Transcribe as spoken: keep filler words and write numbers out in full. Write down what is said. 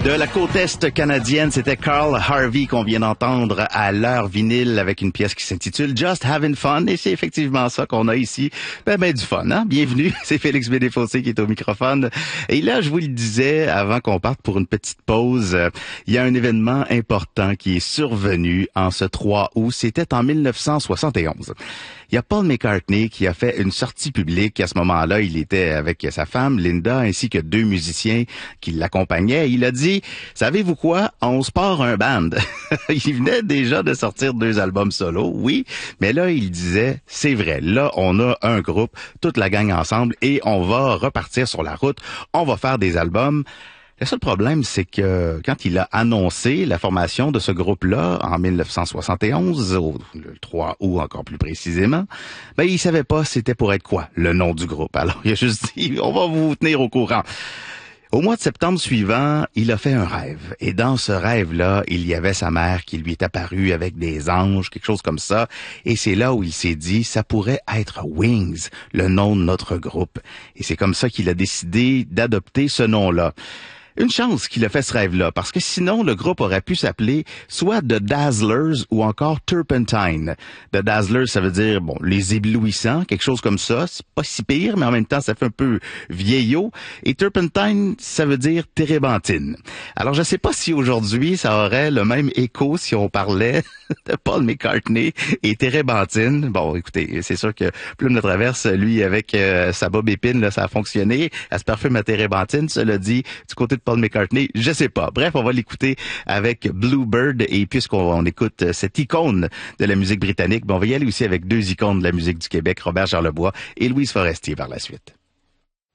De la côte est canadienne, c'était Carl Harvey qu'on vient d'entendre à l'heure vinyle avec une pièce qui s'intitule Just Having Fun. Et c'est effectivement ça qu'on a ici. Ben, ben du fun, hein? Bienvenue, c'est Félix Bédéfossé qui est au microphone. Et là, je vous le disais avant qu'on parte pour une petite pause, euh, il y a un événement important qui est survenu en ce trois août. C'était en mille neuf cent soixante et onze. Il y a Paul McCartney qui a fait une sortie publique. À ce moment-là, il était avec sa femme, Linda, ainsi que deux musiciens qui l'accompagnaient. Il a dit, savez-vous quoi? On se part un band. Il venait déjà de sortir deux albums solo, oui. Mais là, il disait, c'est vrai, là, on a un groupe, toute la gang ensemble, et on va repartir sur la route. On va faire des albums. Le seul problème, c'est que quand il a annoncé la formation de ce groupe-là en mille neuf cent soixante et onze, au, le trois août encore plus précisément, ben il savait pas c'était pour être quoi le nom du groupe. Alors il a juste dit on va vous tenir au courant. Au mois de septembre suivant, il a fait un rêve. Et dans ce rêve-là, il y avait sa mère qui lui est apparue avec des anges, quelque chose comme ça. Et c'est là où il s'est dit, ça pourrait être Wings, le nom de notre groupe. Et c'est comme ça qu'il a décidé d'adopter ce nom-là. Une chance qu'il a fait ce rêve-là, parce que sinon, le groupe aurait pu s'appeler soit The Dazzlers ou encore Turpentine. The Dazzlers, ça veut dire, bon, les éblouissants, quelque chose comme ça. C'est pas si pire, mais en même temps, ça fait un peu vieillot. Et Turpentine, ça veut dire térébenthine. Alors, je sais pas si aujourd'hui, ça aurait le même écho si on parlait de Paul McCartney et térébenthine. Bon, écoutez, c'est sûr que Plume de Traverse, lui, avec euh, sa bob épine, là, ça a fonctionné. Elle se parfume à térébenthine, cela dit, du côté de Paul McCartney, je sais pas. Bref, on va l'écouter avec Bluebird, et puisqu'on on écoute cette icône de la musique britannique, ben on va y aller aussi avec deux icônes de la musique du Québec, Robert Charlebois et Louise Forestier par la suite.